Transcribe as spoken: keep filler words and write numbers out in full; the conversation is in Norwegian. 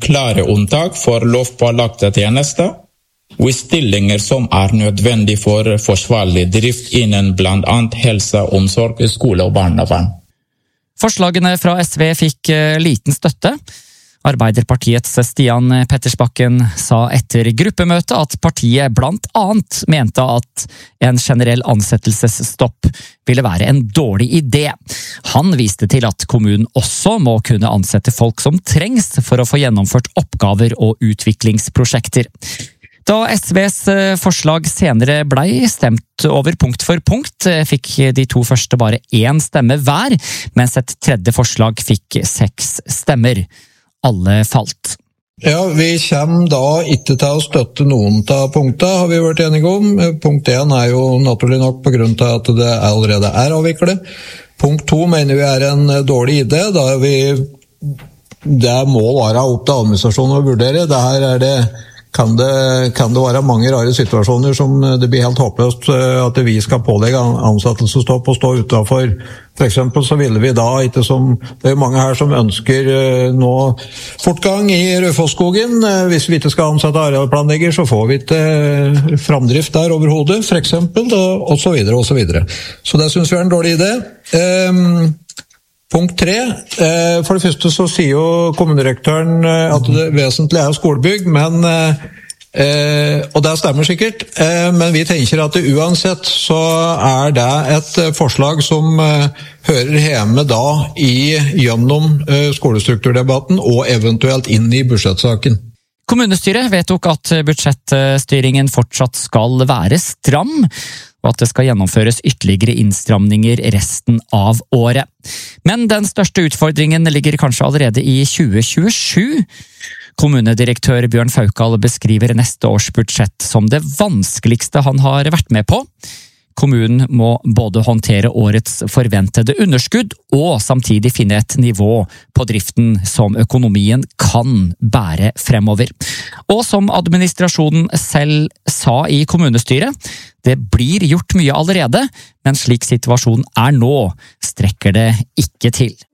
klare unntak for lovpålagte tjenester, og i stillinger som er nødvendig for forsvarlig drift innen blant annet helse, omsorg, skole og barnevern. Forslagene fra S V fikk liten støtte. Arbeiderpartiets Stian Pettersbakken sa etter gruppemøtet at partiet blant annet mente at en generell ansettelsesstopp ville være en dårlig idé. Han viste til at kommunen også må kunne ansette folk som trengs for å få gjennomført oppgaver og utviklingsprosjekter. Da S Vs forslag senere blei stemt over punkt for punkt, fikk de to første bare én stemme hver, mens et tredje forslag fikk seks stemmer. Alle falt. Ja, vi kommer da ikke til å støtte noen av punktene, har vi vært enige om. Punkt én er jo naturlig nok på grunn til at det allerede er avviklet. Punkt to mener vi er en dårlig idé, da vi, det må være opp til administrasjonen å vurdere. Det her er det Kan det, kan det være mange rare situasjoner som det blir helt håpløst at vi skal pålegge ansettelsesstopp og stå utenfor. For eksempel så ville vi da ikke som, det er mange her som ønsker nå fortgang i Raufoss-skogen. Hvis vi ikke skal ansette arealplanlegger, så får vi ikke framdrift der overhodet, for eksempel, og så videre, og så videre. Så det synes vi er en dårlig idé. Um, Punkt tre. For det første så sier jo kommunedirektøren at det vesentlige er skolebygg, men, og det stemmer sikkert, men vi tenker at det uansett så er det et forslag som hører hjemme da i, gjennom skolestrukturdebatten og eventuelt inn i budsjettsaken. Kommunestyret vedtok at budsjettstyringen fortsatt skal være stram, og at det skal gjennomføres ytterligere innstramninger resten av året. Men den største utfordringen ligger kanskje allerede i tjue tjuesju. Kommunedirektør Bjørn Faukal beskriver neste års budsjett som det vanskeligste han har vært med på. Kommunen må både håndtere årets forventede underskudd og samtidig finne et nivå på driften som økonomien kan bære fremover. Og som administrasjonen selv sa i kommunestyret, det blir gjort mye allerede, men slik situasjonen er nå, strekker det ikke til.